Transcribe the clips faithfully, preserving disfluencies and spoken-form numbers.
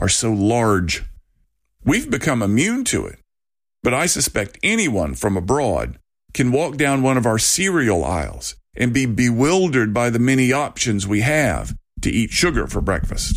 are so large. We've become immune to it, but I suspect anyone from abroad can walk down one of our cereal aisles and be bewildered by the many options we have to eat sugar for breakfast.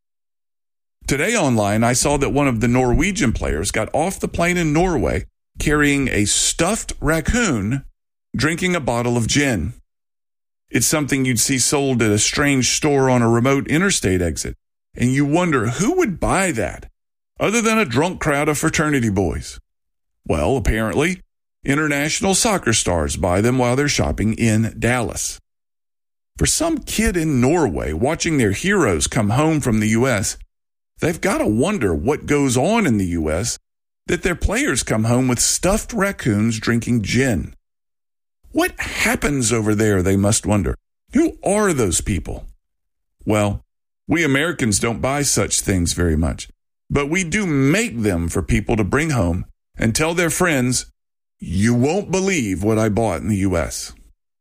Today online, I saw that one of the Norwegian players got off the plane in Norway carrying a stuffed raccoon drinking a bottle of gin. It's something you'd see sold at a strange store on a remote interstate exit, and you wonder who would buy that other than a drunk crowd of fraternity boys. Well, apparently, international soccer stars buy them while they're shopping in Dallas. For some kid in Norway watching their heroes come home from the U S, they've got to wonder what goes on in the U S that their players come home with stuffed raccoons drinking gin. What happens over there, they must wonder. Who are those people? Well, we Americans don't buy such things very much, but we do make them for people to bring home and tell their friends, you won't believe what I bought in the U S.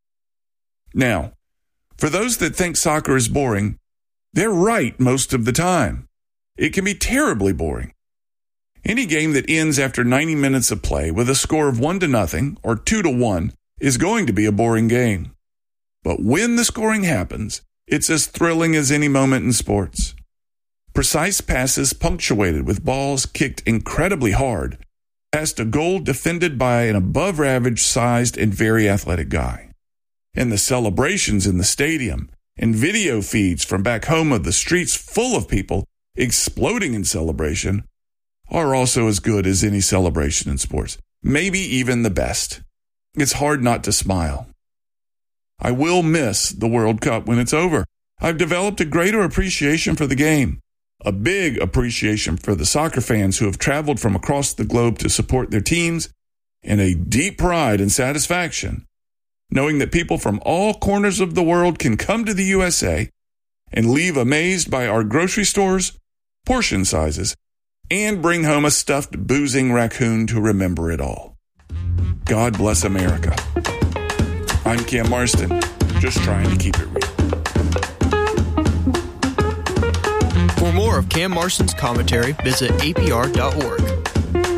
Now, for those that think soccer is boring, they're right most of the time. It can be terribly boring. Any game that ends after ninety minutes of play with a score of one to nothing or two to one is going to be a boring game. But when the scoring happens, it's as thrilling as any moment in sports. Precise passes punctuated with balls kicked incredibly hard, past a goal defended by an above-average sized and very athletic guy. And the celebrations in the stadium and video feeds from back home of the streets full of people exploding in celebration are also as good as any celebration in sports, maybe even the best. It's hard not to smile. I will miss the World Cup when it's over. I've developed a greater appreciation for the game, a big appreciation for the soccer fans who have traveled from across the globe to support their teams, and a deep pride and satisfaction knowing that people from all corners of the world can come to the U S A and leave amazed by our grocery stores, portion sizes, and bring home a stuffed boozing raccoon to remember it all. God bless America. I'm Cam Marston, just trying to keep it real. For more of Cam Marston's commentary, visit A P R dot org.